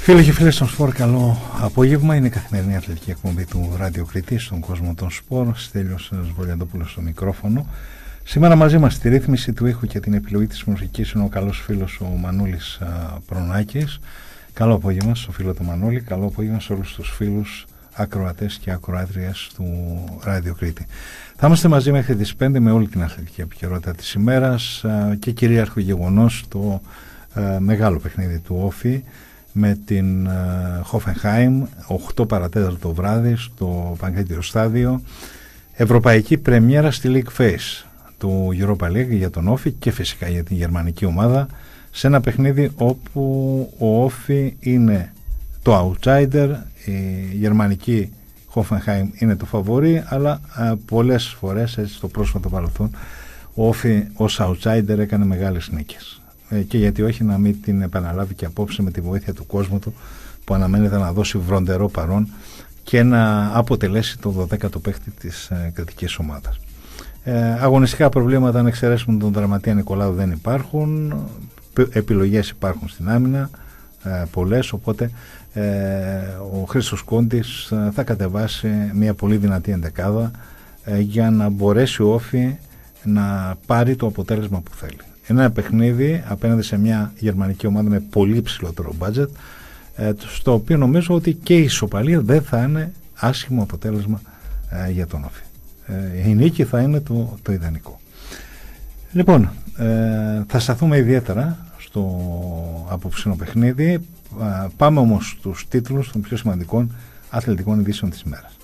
Φίλοι και φίλες των Σπορ, καλό απόγευμα. Είναι η καθημερινή αθλητική εκπομπή του Ράδιο Κρήτη στον κόσμο των Σπορ. Στέλιος Βολιαντόπουλος στο μικρόφωνο. Σήμερα μαζί μας στη ρύθμιση του ήχου και την επιλογή της μουσικής είναι ο καλός φίλος ο Μανούλης Προνάκης. Καλό απόγευμα στο φίλο του Μανούλη. Καλό απόγευμα σε όλους τους φίλους ακροατές και ακροάτριες του Ράδιο Κρήτη. Θα είμαστε μαζί μέχρι τις 5 με όλη την αθλητική επικαιρότητα της ημέρας και κυρίαρχο γεγονός το μεγάλο παιχνίδι του Όφη με την Hoffenheim 8 παρατέταρτο το βράδυ στο Πανκρίτιο Στάδιο, ευρωπαϊκή πρεμιέρα στη League Phase του Europa League για τον Όφη και φυσικά για την γερμανική ομάδα, σε ένα παιχνίδι όπου ο Όφη είναι το outsider, η γερμανική Hoffenheim είναι το φαβορί, αλλά πολλές φορές έτσι στο πρόσφατο παρελθόν ο Όφη ως outsider έκανε μεγάλες νίκες. Και γιατί όχι να μην την επαναλάβει και απόψε με τη βοήθεια του κόσμου του, που αναμένεται να δώσει βροντερό παρόν και να αποτελέσει το 12ο παίχτη της κριτικής ομάδας. Αγωνιστικά προβλήματα, αν εξαιρέσουμε τον δραματία Νικολάου, δεν υπάρχουν. Επιλογές υπάρχουν στην άμυνα, πολλές, οπότε ο Χρήστος Κόντης θα κατεβάσει μια πολύ δυνατή ενδεκάδα για να μπορέσει ο Όφη να πάρει το αποτέλεσμα που θέλει. Ένα παιχνίδι απέναντι σε μια γερμανική ομάδα με πολύ ψηλότερο budget, στο οποίο νομίζω ότι και η ισοπαλία δεν θα είναι άσχημο αποτέλεσμα για τον Όφη. Η νίκη θα είναι το ιδανικό. Λοιπόν, θα σταθούμε ιδιαίτερα στο απόψινο παιχνίδι. Πάμε όμως στους τίτλους των πιο σημαντικών αθλητικών ειδήσεων της ημέρας.